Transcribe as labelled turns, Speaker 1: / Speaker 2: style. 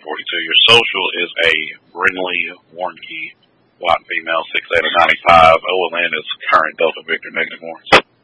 Speaker 1: 42. Your social is a Brinley Warnke, white female, 6'8" or 95. OLN is current Delta Victor negative warrants.